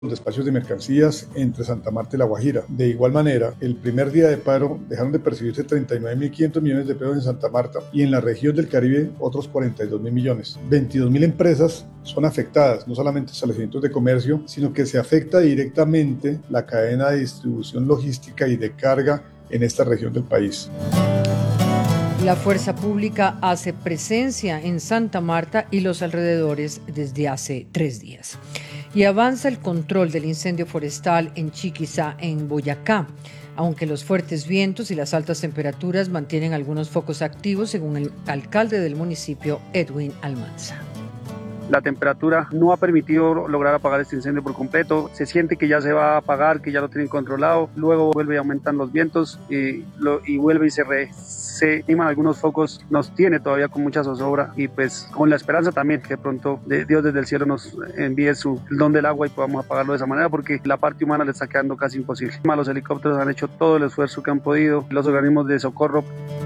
despachos de mercancías entre Santa Marta y La Guajira. De igual manera, el primer día de paro dejaron de percibirse 39.500 millones de pesos en Santa Marta y en la región del Caribe otros 42.000 millones. 22.000 empresas son afectadas, no solamente establecimientos de comercio, sino que se afecta directamente la cadena de distribución logística y de carga en esta región del país. La fuerza pública hace presencia en Santa Marta y los alrededores desde hace 3 días. Y avanza el control del incendio forestal en Chiquizá, en Boyacá, aunque los fuertes vientos y las altas temperaturas mantienen algunos focos activos, según el alcalde del municipio, Edwin Almanza. La temperatura no ha permitido lograr apagar este incendio por completo. Se siente que ya se va a apagar, que ya lo tienen controlado. Luego vuelve y aumentan los vientos y vuelve y se animan algunos focos. Nos tiene todavía con mucha zozobra y pues con la esperanza también que pronto Dios desde el cielo nos envíe el don del agua y podamos apagarlo de esa manera, porque la parte humana le está quedando casi imposible. Los helicópteros han hecho todo el esfuerzo que han podido, los organismos de socorro.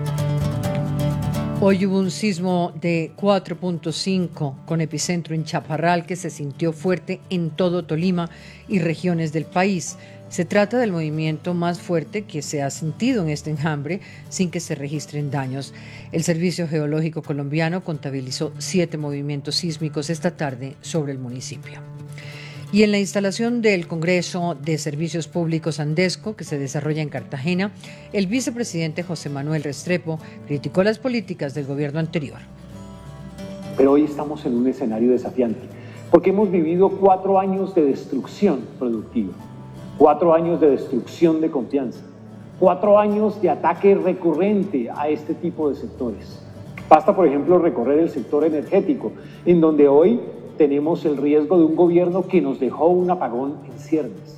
Hoy hubo un sismo de 4.5 con epicentro en Chaparral que se sintió fuerte en todo Tolima y regiones del país. Se trata del movimiento más fuerte que se ha sentido en este enjambre sin que se registren daños. El Servicio Geológico Colombiano contabilizó 7 movimientos sísmicos esta tarde sobre el municipio. Y en la instalación del Congreso de Servicios Públicos Andesco, que se desarrolla en Cartagena, el vicepresidente José Manuel Restrepo criticó las políticas del gobierno anterior. Pero hoy estamos en un escenario desafiante, porque hemos vivido 4 años de destrucción productiva, 4 años de destrucción de confianza, 4 años de ataque recurrente a este tipo de sectores. Basta, por ejemplo, recorrer el sector energético, en donde hoy tenemos el riesgo de un gobierno que nos dejó un apagón en ciernes.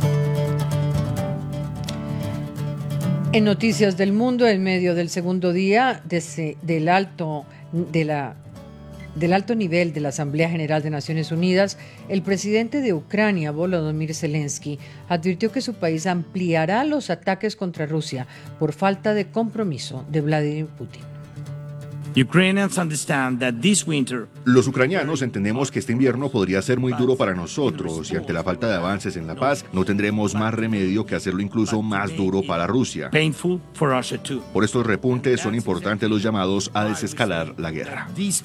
En Noticias del Mundo, en medio del segundo día del alto nivel de la Asamblea General de Naciones Unidas, el presidente de Ucrania, Volodymyr Zelensky, advirtió que su país ampliará los ataques contra Rusia por falta de compromiso de Vladimir Putin. Los ucranianos entendemos que este invierno podría ser muy duro para nosotros y ante la falta de avances en la paz no tendremos más remedio que hacerlo incluso más duro para Rusia. Por estos repuntes son importantes los llamados a desescalar la guerra.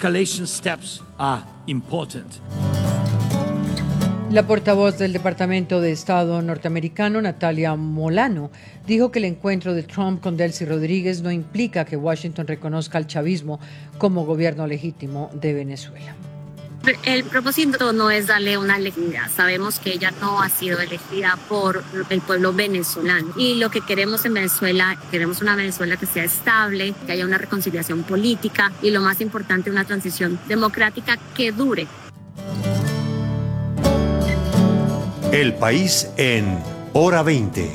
La portavoz del Departamento de Estado norteamericano, Natalia Molano, dijo que el encuentro de Trump con Delcy Rodríguez no implica que Washington reconozca al chavismo como gobierno legítimo de Venezuela. El propósito no es darle una legitimidad. Sabemos que ella no ha sido elegida por el pueblo venezolano. Y lo que queremos en Venezuela, queremos una Venezuela que sea estable, que haya una reconciliación política y lo más importante, una transición democrática que dure. El país en Hora 20.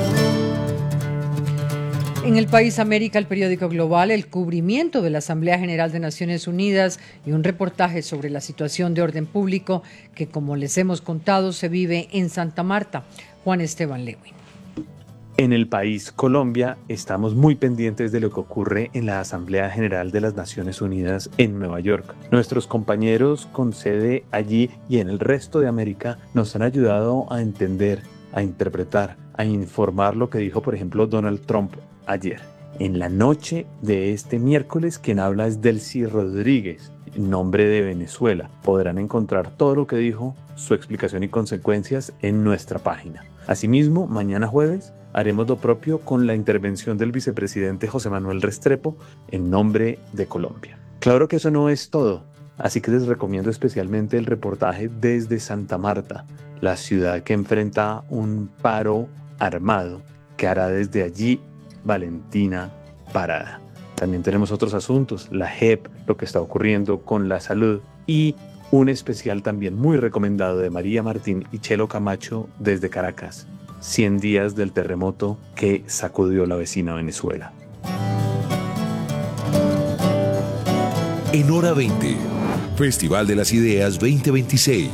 En el país América, el periódico Global, el cubrimiento de la Asamblea General de Naciones Unidas y un reportaje sobre la situación de orden público que, como les hemos contado, se vive en Santa Marta. Juan Esteban Lewin. En el país Colombia estamos muy pendientes de lo que ocurre en la Asamblea General de las Naciones Unidas en Nueva York. Nuestros compañeros con sede allí y en el resto de América nos han ayudado a entender, a interpretar, a informar lo que dijo, por ejemplo, Donald Trump ayer. En la noche de este miércoles, quien habla es Delcy Rodríguez, en nombre de Venezuela. Podrán encontrar todo lo que dijo, su explicación y consecuencias en nuestra página. Asimismo, mañana jueves haremos lo propio con la intervención del vicepresidente José Manuel Restrepo en nombre de Colombia. Claro que eso no es todo, así que les recomiendo especialmente el reportaje desde Santa Marta, la ciudad que enfrenta un paro armado que hará desde allí Valentina Parada. También tenemos otros asuntos, la JEP, lo que está ocurriendo con la salud y un especial también muy recomendado de María Martín y Chelo Camacho desde Caracas. 100 días del terremoto que sacudió la vecina Venezuela. En Hora 20, Festival de las Ideas 2026.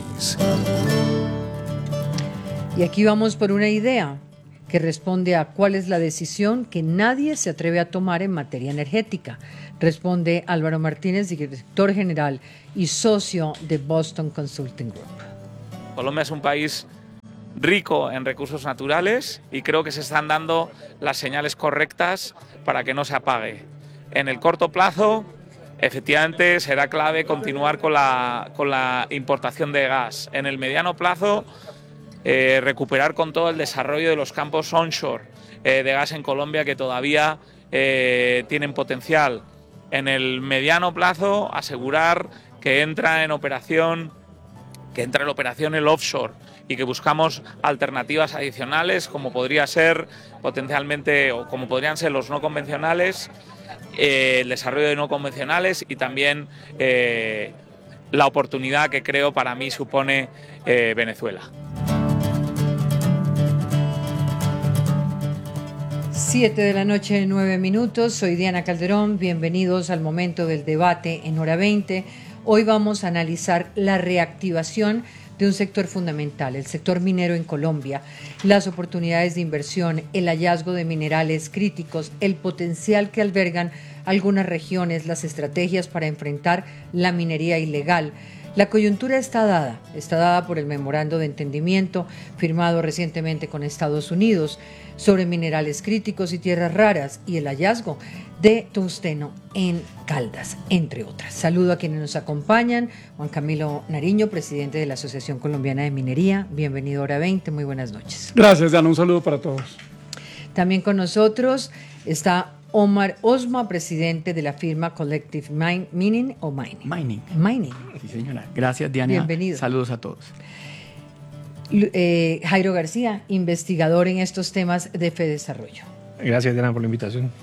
Y aquí vamos por una idea que responde a cuál es la decisión que nadie se atreve a tomar en materia energética. Responde Álvaro Martínez, director general y socio de Boston Consulting Group. Colombia es un país rico en recursos naturales y creo que se están dando las señales correctas para que no se apague. En el corto plazo, efectivamente, será clave continuar con la importación de gas. En el mediano plazo, recuperar con todo el desarrollo de los campos onshore de gas en Colombia que todavía tienen potencial. En el mediano plazo, asegurar que entra en operación el offshore y que buscamos alternativas adicionales como podría ser potencialmente o como podrían ser los no convencionales, el desarrollo de no convencionales y también la oportunidad que creo para mí supone Venezuela. 7:09 p.m. Soy Diana Calderón. Bienvenidos al momento del debate en Hora 20. Hoy vamos a analizar la reactivación de un sector fundamental, el sector minero en Colombia, las oportunidades de inversión, el hallazgo de minerales críticos, el potencial que albergan algunas regiones, las estrategias para enfrentar la minería ilegal. La coyuntura está dada por el memorando de entendimiento firmado recientemente con Estados Unidos sobre minerales críticos y tierras raras y el hallazgo de tungsteno en Caldas, entre otras. Saludo a quienes nos acompañan. Juan Camilo Nariño, presidente de la Asociación Colombiana de Minería. Bienvenido a Hora 20. Muy buenas noches. Gracias, Dan. Un saludo para todos. También con nosotros está Omar Osma, presidente de la firma Collective Mining o Mining. Mining. Sí, señora. Gracias, Diana. Bienvenido. Saludos a todos. Jairo García, investigador en estos temas de Fedesarrollo. Gracias, Diana, por la invitación.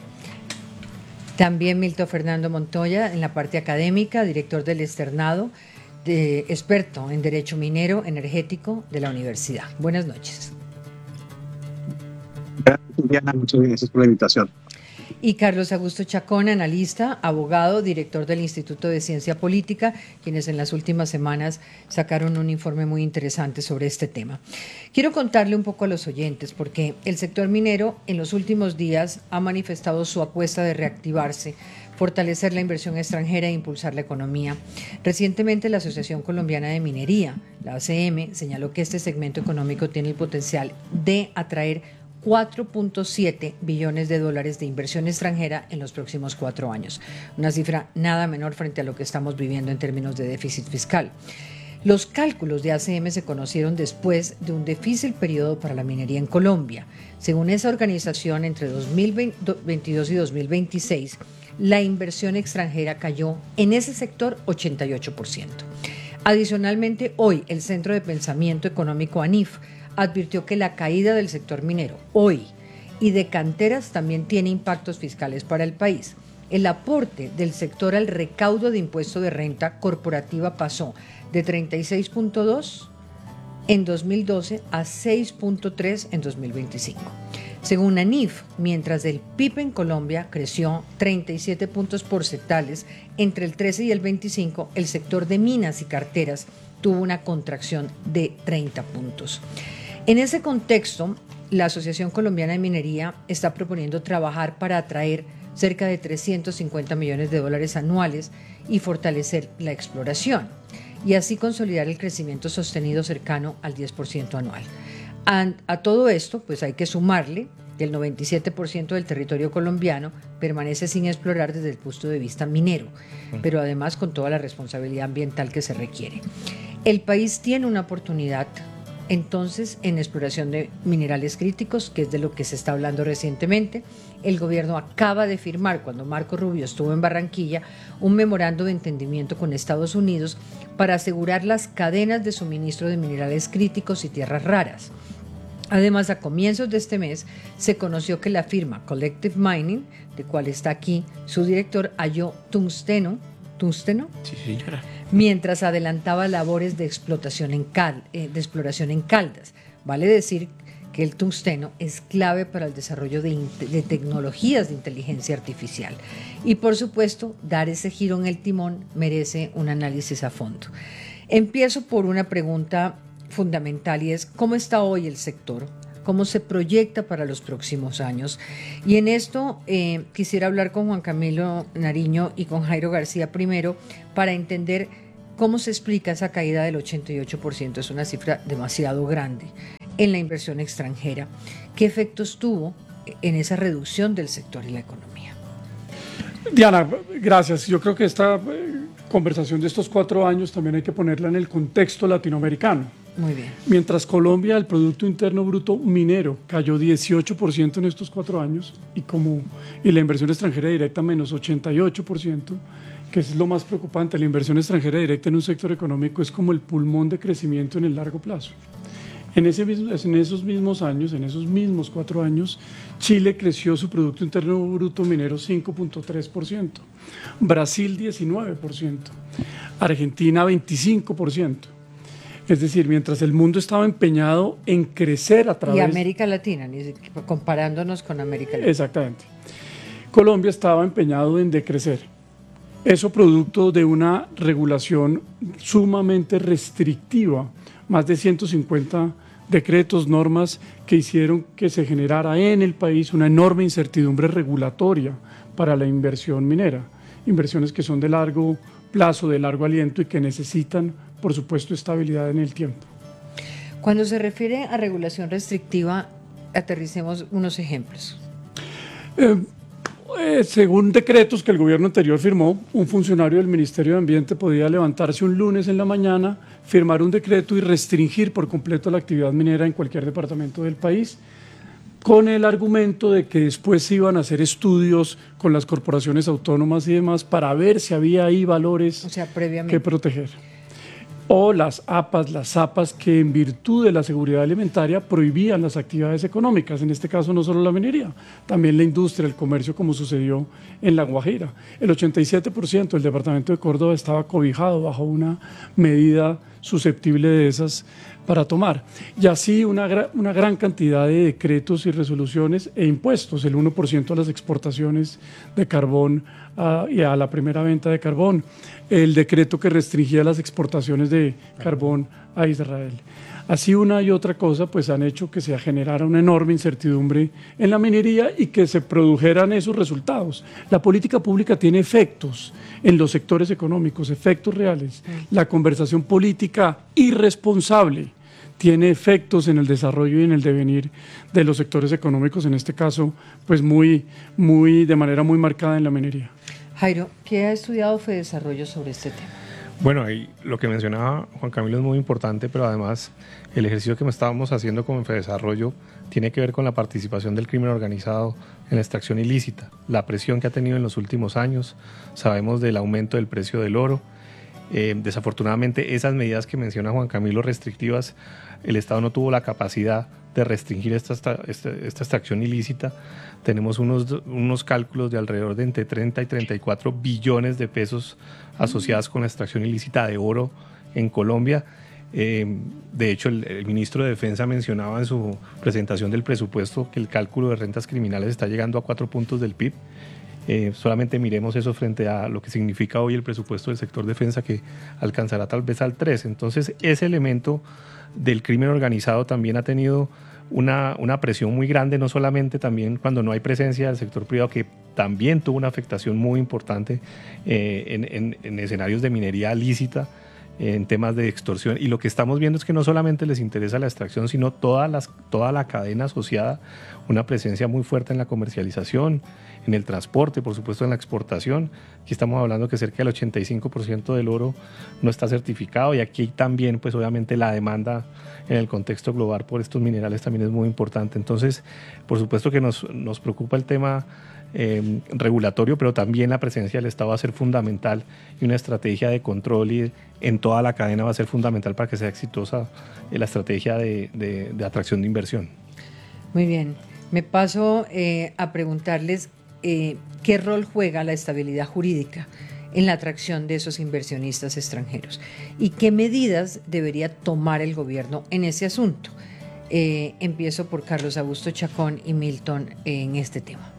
También Milton Fernando Montoya, en la parte académica, director del externado, experto en Derecho Minero Energético de la Universidad. Buenas noches. Gracias, Diana. Muchas gracias por la invitación. Y Carlos Augusto Chacón, analista, abogado, director del Instituto de Ciencia Política, quienes en las últimas semanas sacaron un informe muy interesante sobre este tema. Quiero contarle un poco a los oyentes, porque el sector minero en los últimos días ha manifestado su apuesta de reactivarse, fortalecer la inversión extranjera e impulsar la economía. Recientemente la Asociación Colombiana de Minería, la ACM, señaló que este segmento económico tiene el potencial de atraer 4.7 billones de dólares de inversión extranjera en los próximos 4 años. Una cifra nada menor frente a lo que estamos viviendo en términos de déficit fiscal. Los cálculos de ACM se conocieron después de un difícil periodo para la minería en Colombia. Según esa organización, entre 2022 y 2026, la inversión extranjera cayó en ese sector 88%. Adicionalmente, hoy el Centro de Pensamiento Económico ANIF advirtió que la caída del sector minero hoy y de canteras también tiene impactos fiscales para el país. El aporte del sector al recaudo de impuesto de renta corporativa pasó de 36.2 en 2012 a 6.3 en 2025. Según ANIF, mientras el PIB en Colombia creció 37 puntos porcentuales entre el 13 y el 25, el sector de minas y carteras tuvo una contracción de 30 puntos. En ese contexto, la Asociación Colombiana de Minería está proponiendo trabajar para atraer cerca de 350 millones de dólares anuales y fortalecer la exploración, y así consolidar el crecimiento sostenido cercano al 10% anual. A todo esto, pues hay que sumarle que el 97% del territorio colombiano permanece sin explorar desde el punto de vista minero, pero además con toda la responsabilidad ambiental que se requiere. El país tiene una oportunidad entonces en exploración de minerales críticos, que es de lo que se está hablando recientemente. El gobierno acaba de firmar, cuando Marco Rubio estuvo en Barranquilla, un memorando de entendimiento con Estados Unidos para asegurar las cadenas de suministro de minerales críticos y tierras raras. Además, a comienzos de este mes se conoció que la firma Collective Mining, de cual está aquí su director, halló tungsteno, sí, señora, mientras adelantaba labores de exploración en Caldas. Vale decir que el tungsteno es clave para el desarrollo de tecnologías de inteligencia artificial. Y por supuesto, dar ese giro en el timón merece un análisis a fondo. Empiezo por una pregunta fundamental y es: ¿cómo está hoy el sector? ¿Cómo se proyecta para los próximos años? Y en esto quisiera hablar con Juan Camilo Nariño y con Jairo García primero para entender cómo se explica esa caída del 88%. Es una cifra demasiado grande. en la inversión extranjera. ¿Qué efectos tuvo en esa reducción del sector y la economía? Diana, gracias. Yo creo que esta conversación de estos 4 años también hay que ponerla en el contexto latinoamericano. Muy bien. Mientras Colombia, el Producto Interno Bruto minero cayó 18% en estos 4 años y la inversión extranjera directa menos 88%, que es lo más preocupante. La inversión extranjera directa en un sector económico es como el pulmón de crecimiento en el largo plazo. En esos mismos años, en esos mismos 4 años, Chile creció su Producto Interno Bruto minero 5.3%, Brasil 19%, Argentina 25%. Es decir, mientras el mundo estaba empeñado en crecer a través... Y América Latina, comparándonos con América Latina. Exactamente. Colombia estaba empeñado en decrecer. Eso producto de una regulación sumamente restrictiva, más de 150 decretos, normas que hicieron que se generara en el país una enorme incertidumbre regulatoria para la inversión minera. Inversiones que son de largo plazo, de largo aliento y que necesitan, por supuesto, estabilidad en el tiempo. Cuando se refiere a regulación restrictiva, aterricemos unos ejemplos. Según decretos que el gobierno anterior firmó, un funcionario del Ministerio de Ambiente podía levantarse un lunes en la mañana, firmar un decreto y restringir por completo la actividad minera en cualquier departamento del país, con el argumento de que después se iban a hacer estudios con las corporaciones autónomas y demás para ver si había ahí valores que proteger. O las APAs, las APAs que en virtud de la seguridad alimentaria prohibían las actividades económicas, en este caso no solo la minería, también la industria, el comercio, como sucedió en La Guajira. El 87% del departamento de Córdoba estaba cobijado bajo una medida susceptible de esas para tomar. Y así una gran cantidad de decretos y resoluciones e impuestos, el 1% a las exportaciones de carbón y a la primera venta de carbón, el decreto que restringía las exportaciones de carbón a Israel. Así una y otra cosa pues han hecho que se generara una enorme incertidumbre en la minería y que se produjeran esos resultados. La política pública tiene efectos en los sectores económicos, efectos reales. La conversación política irresponsable tiene efectos en el desarrollo y en el devenir de los sectores económicos, en este caso pues de manera muy marcada en la minería. Jairo, ¿qué ha estudiado FEDesarrollo sobre este tema? Bueno, ahí lo que mencionaba Juan Camilo es muy importante, pero además el ejercicio que estábamos haciendo con FEDesarrollo tiene que ver con la participación del crimen organizado en la extracción ilícita, la presión que ha tenido en los últimos años, sabemos del aumento del precio del oro. Desafortunadamente esas medidas que menciona Juan Camilo restrictivas, el Estado no tuvo la capacidad de restringir esta extracción ilícita. Tenemos unos cálculos de alrededor de entre 30 y 34 billones de pesos asociados con la extracción ilícita de oro en Colombia. De hecho, el ministro de Defensa mencionaba en su presentación del presupuesto que el cálculo de rentas criminales está llegando a 4 puntos del PIB. Solamente miremos eso frente a lo que significa hoy el presupuesto del sector defensa, que alcanzará tal vez al 3. Entonces, ese elemento del crimen organizado también ha tenido una presión muy grande, no solamente también cuando no hay presencia del sector privado, que también tuvo una afectación muy importante en escenarios de minería lícita, en temas de extorsión. Y lo que estamos viendo es que no solamente les interesa la extracción, sino toda la cadena asociada, una presencia muy fuerte en la comercialización, en el transporte, por supuesto en la exportación. Aquí estamos hablando que cerca del 85% del oro no está certificado, y aquí también pues obviamente la demanda en el contexto global por estos minerales también es muy importante. Entonces, por supuesto que nos preocupa el tema regulatorio, pero también la presencia del Estado va a ser fundamental, y una estrategia de control en toda la cadena va a ser fundamental para que sea exitosa la estrategia de atracción de inversión. Muy bien, me paso a preguntarles qué rol juega la estabilidad jurídica en la atracción de esos inversionistas extranjeros y qué medidas debería tomar el gobierno en ese asunto. Empiezo por Carlos Augusto Chacón y Milton en este tema.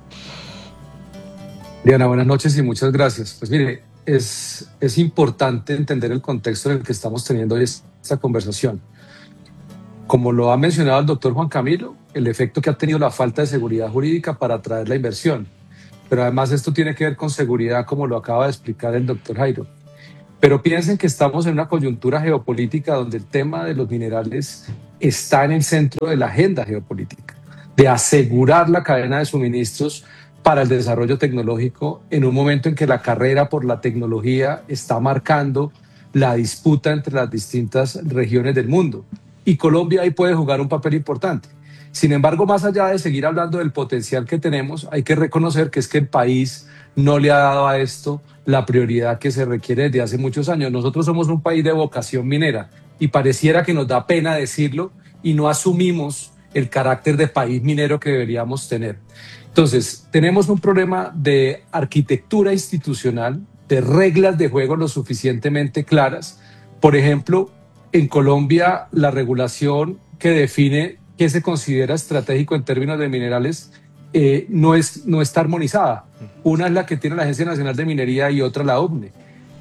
Diana, buenas noches y muchas gracias. Pues mire, es importante entender el contexto en el que estamos teniendo esta conversación. Como lo ha mencionado el doctor Juan Camilo, el efecto que ha tenido la falta de seguridad jurídica para atraer la inversión. Pero además esto tiene que ver con seguridad, como lo acaba de explicar el doctor Jairo. Pero piensen que estamos en una coyuntura geopolítica donde el tema de los minerales está en el centro de la agenda geopolítica, de asegurar la cadena de suministros para el desarrollo tecnológico en un momento en que la carrera por la tecnología está marcando la disputa entre las distintas regiones del mundo. Y Colombia ahí puede jugar un papel importante. Sin embargo, más allá de seguir hablando del potencial que tenemos, hay que reconocer que es que el país no le ha dado a esto la prioridad que se requiere desde hace muchos años. Nosotros somos un país de vocación minera y pareciera que nos da pena decirlo y no asumimos el carácter de país minero que deberíamos tener. Entonces, tenemos un problema de arquitectura institucional, de reglas de juego lo suficientemente claras. Por ejemplo, en Colombia, la regulación que define qué se considera estratégico en términos de minerales no está armonizada. Una es la que tiene la Agencia Nacional de Minería y otra la OCDE.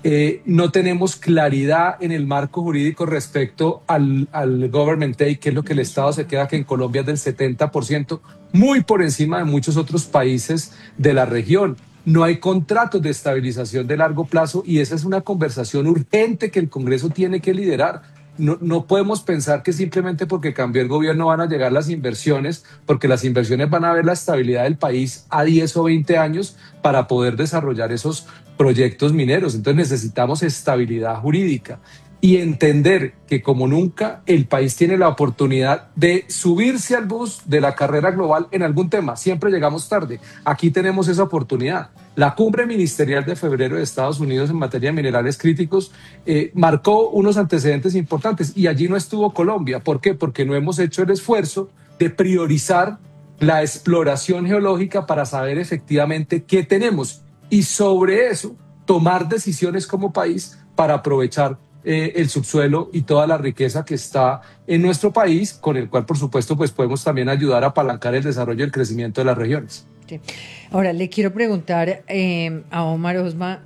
No tenemos claridad en el marco jurídico respecto al government take, que es lo que el Estado se queda, que en Colombia es del 70%, muy por encima de muchos otros países de la región. No hay contratos de estabilización de largo plazo y esa es una conversación urgente que el Congreso tiene que liderar. No podemos pensar que simplemente porque cambió el gobierno van a llegar las inversiones, porque las inversiones van a ver la estabilidad del país a 10 o 20 años para poder desarrollar esos proyectos mineros. Entonces necesitamos estabilidad jurídica y entender que como nunca el país tiene la oportunidad de subirse al bus de la carrera global en algún tema. Siempre llegamos tarde. Aquí tenemos esa oportunidad. La cumbre ministerial de febrero de Estados Unidos en materia de minerales críticos marcó unos antecedentes importantes y allí no estuvo Colombia. ¿Por qué? Porque no hemos hecho el esfuerzo de priorizar la exploración geológica para saber efectivamente qué tenemos y sobre eso tomar decisiones como país para aprovechar el subsuelo y toda la riqueza que está en nuestro país, con el cual, por supuesto, pues podemos también ayudar a apalancar el desarrollo y el crecimiento de las regiones. Sí. Ahora, le quiero preguntar a Omar Osma,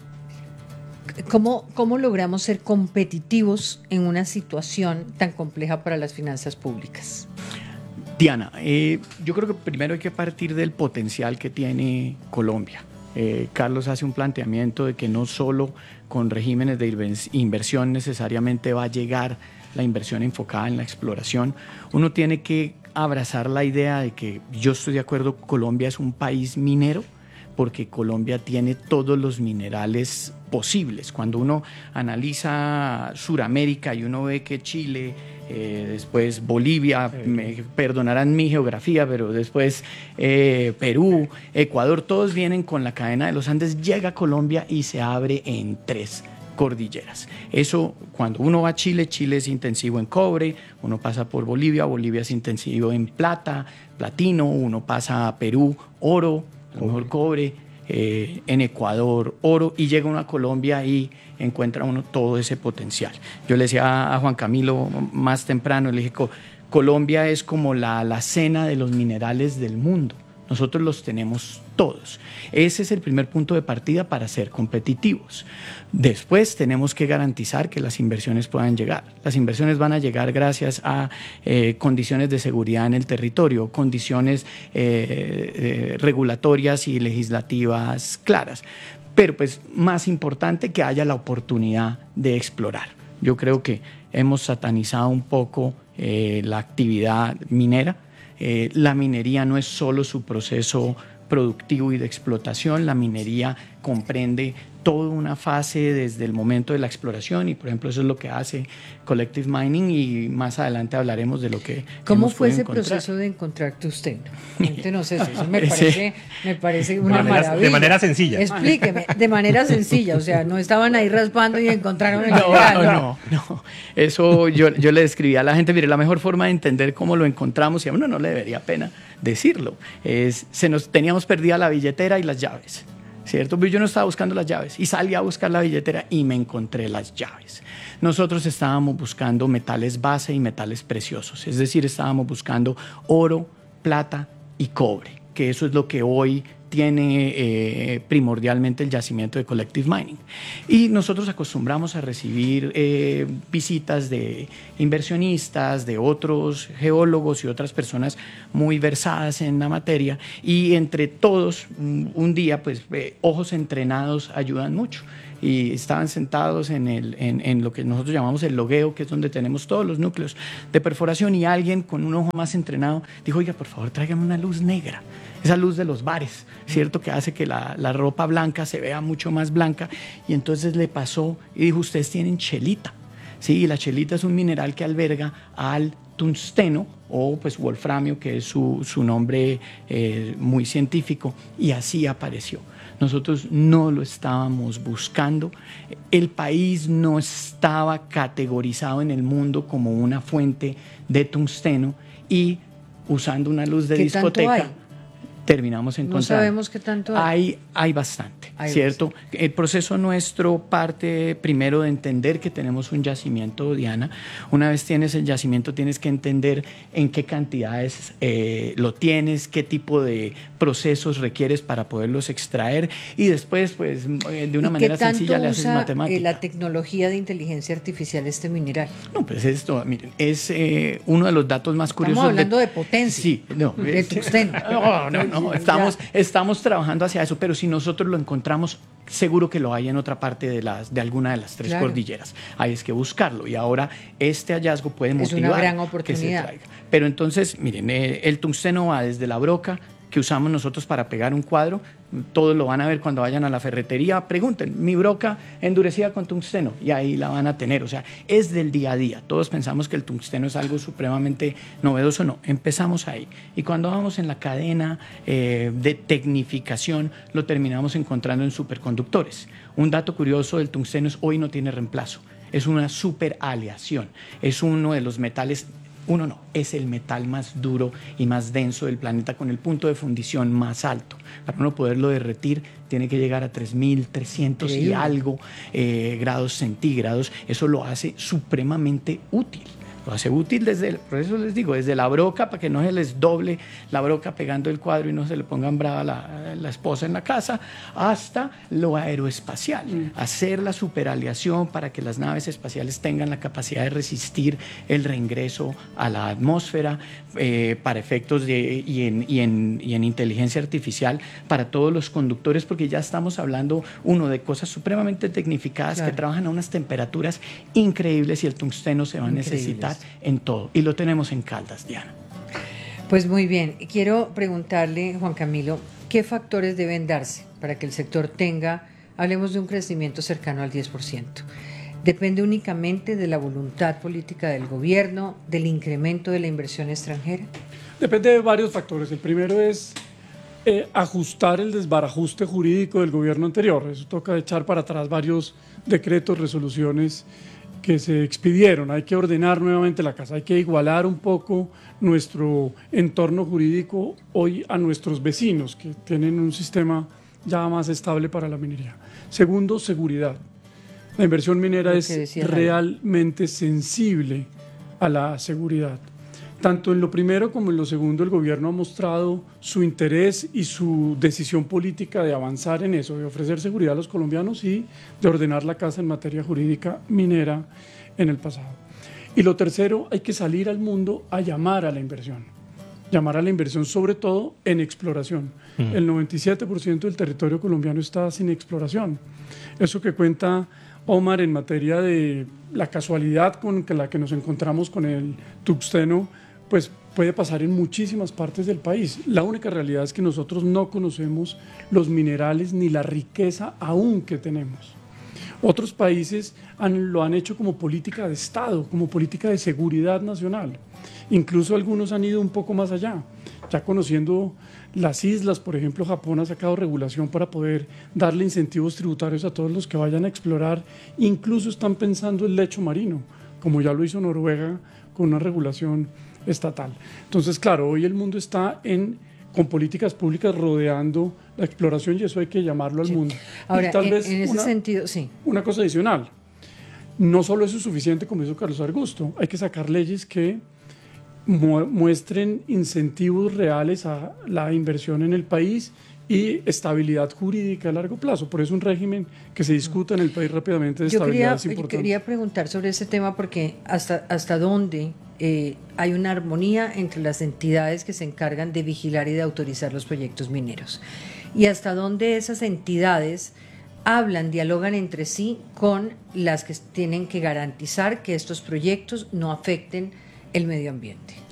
¿cómo logramos ser competitivos en una situación tan compleja para las finanzas públicas? Diana, yo creo que primero hay que partir del potencial que tiene Colombia. Carlos hace un planteamiento de que no solo con regímenes de inversión necesariamente va a llegar la inversión enfocada en la exploración. Uno tiene que abrazar la idea de que yo estoy de acuerdo, Colombia es un país minero porque Colombia tiene todos los minerales posibles. Cuando uno analiza Suramérica y uno ve que Chile, después Bolivia, me perdonarán mi geografía, pero después Perú, Ecuador, todos vienen con la cadena de los Andes, llega a Colombia y se abre en 3 cordilleras. Eso, cuando uno va a Chile, Chile es intensivo en cobre, uno pasa por Bolivia, Bolivia es intensivo en plata, platino, uno pasa a Perú, oro, a lo mejor cobre, en Ecuador, oro, y llega uno a Colombia y encuentra uno todo ese potencial. Yo le decía a Juan Camilo más temprano, le dije, Colombia es como la alacena de los minerales del mundo. Nosotros los tenemos todos. Ese es el primer punto de partida para ser competitivos. Después tenemos que garantizar que las inversiones puedan llegar. Las inversiones van a llegar gracias a condiciones de seguridad en el territorio, condiciones regulatorias y legislativas claras. Pero pues más importante que haya la oportunidad de explorar. Yo creo que hemos satanizado un poco la actividad minera. La minería no es solo su proceso productivo y de explotación, la minería comprende toda una fase desde el momento de la exploración y por ejemplo eso es lo que hace Collective Mining y más adelante hablaremos de lo que ¿Cómo fue ese proceso de encontrarte usted? Cuéntenos eso, me parece una maravilla. De manera sencilla. Explíqueme, de manera sencilla, o sea, no estaban ahí raspando y encontraron el mineral. No, eso yo le describí a la gente, mire, la mejor forma de entender cómo lo encontramos y a uno no le debería pena decirlo, teníamos perdida la billetera y las llaves. ¿Cierto? Pero yo no estaba buscando las llaves y salí a buscar la billetera y me encontré las llaves. Nosotros estábamos buscando metales base y metales preciosos, es decir, estábamos buscando oro, plata y cobre, que eso es lo que hoy tiene primordialmente el yacimiento de Collective Mining. Y nosotros acostumbramos a recibir visitas de inversionistas, de otros geólogos y otras personas muy versadas en la materia y entre todos un día pues ojos entrenados ayudan mucho. y estaban sentados en lo que nosotros llamamos el logueo, que es donde tenemos todos los núcleos de perforación, y alguien con un ojo más entrenado dijo: oiga, por favor, tráigame una luz negra, esa luz de los bares, ¿cierto? Que hace que la ropa blanca se vea mucho más blanca. Y entonces le pasó y dijo: ustedes tienen chelita. Sí, y la chelita es un mineral que alberga al tungsteno, o pues wolframio, que es su nombre muy científico, y así apareció. Nosotros no lo estábamos buscando, el país no estaba categorizado en el mundo como una fuente de tungsteno, y usando una luz de discoteca terminamos encontrando. No sabemos qué tanto hay. Hay bastante, ¿cierto? El proceso nuestro parte primero de entender que tenemos un yacimiento, Diana. Una vez tienes el yacimiento, tienes que entender en qué cantidades lo tienes, qué tipo de procesos requieres para poderlos extraer, y después, pues, de una manera sencilla le haces matemática. La tecnología de inteligencia artificial este mineral? No, pues esto, miren, es uno de los datos más curiosos. Estamos hablando de potencia. Sí, no. De tungsteno. No, estamos trabajando hacia eso, pero si nosotros lo encontramos, seguro que lo hay en otra parte de alguna de las tres cordilleras. Hay es que buscarlo, y ahora este hallazgo puede motivar una gran oportunidad. Que se traiga. Pero entonces, miren, el tungsteno va desde la broca que usamos nosotros para pegar un cuadro. Todos lo van a ver cuando vayan a la ferretería. Pregunten: mi broca endurecida con tungsteno, y ahí la van a tener. O sea, es del día a día. Todos pensamos que el tungsteno es algo supremamente novedoso. No, empezamos ahí. Y cuando vamos en la cadena de tecnificación, lo terminamos encontrando en superconductores. Un dato curioso del tungsteno es: hoy no tiene reemplazo. Es una superaleación. Es uno de los metales. Es el metal más duro y más denso del planeta, con el punto de fundición más alto. Para uno poderlo derretir, tiene que llegar a 3.300 y algo grados centígrados. Eso lo hace supremamente útil. Lo hace útil por eso les digo, desde la broca, para que no se les doble la broca pegando el cuadro y no se le pongan brava la esposa en la casa, hasta lo aeroespacial. Hacer la superaleación para que las naves espaciales tengan la capacidad de resistir el reingreso a la atmósfera, para efectos y en inteligencia artificial, para todos los conductores, porque ya estamos hablando, de cosas supremamente tecnificadas, que trabajan a unas temperaturas increíbles, y el tungsteno se va a necesitar en todo, y lo tenemos en Caldas, Diana. Pues muy bien, quiero preguntarle, Juan Camilo, ¿qué factores deben darse para que el sector tenga, hablemos de un crecimiento cercano al 10%? ¿Depende únicamente de la voluntad política del gobierno, del incremento de la inversión extranjera? Depende de varios factores. El primero es ajustar el desbarajuste jurídico del gobierno anterior. Eso toca echar para atrás varios decretos, resoluciones que se expidieron. Hay que ordenar nuevamente la casa, hay que igualar un poco nuestro entorno jurídico hoy a nuestros vecinos, que tienen un sistema ya más estable para la minería. Segundo, seguridad. La inversión minera es realmente sensible a la seguridad. Tanto en lo primero como en lo segundo, el gobierno ha mostrado su interés y su decisión política de avanzar en eso, de ofrecer seguridad a los colombianos y de ordenar la casa en materia jurídica minera en el pasado. Y lo tercero, hay que salir al mundo a llamar a la inversión. Llamar a la inversión sobre todo en exploración. El 97% del territorio colombiano está sin exploración. Eso que cuenta Omar en materia de la casualidad con la que nos encontramos con el tungsteno, pues puede pasar en muchísimas partes del país. La única realidad es que nosotros no conocemos los minerales ni la riqueza aún que tenemos. Otros países lo han hecho como política de Estado, como política de seguridad nacional. Incluso algunos han ido un poco más allá. Ya conociendo las islas, por ejemplo, Japón ha sacado regulación para poder darle incentivos tributarios a todos los que vayan a explorar. Incluso están pensando el lecho marino, como ya lo hizo Noruega con una regulación estatal. Entonces, claro, hoy el mundo está con políticas públicas rodeando la exploración, y eso hay que llamarlo al mundo. Ahora, y tal vez en ese sentido, una cosa adicional, no solo eso es suficiente, como hizo Carlos Argusto, hay que sacar leyes que muestren incentivos reales a la inversión en el país y estabilidad jurídica a largo plazo. Por eso un régimen que se discuta en el país rápidamente de estabilidad es importante. Yo quería preguntar sobre ese tema, porque hasta dónde hay una armonía entre las entidades que se encargan de vigilar y de autorizar los proyectos mineros, y hasta dónde esas entidades hablan, dialogan entre sí con las que tienen que garantizar que estos proyectos no afecten el medio ambiente.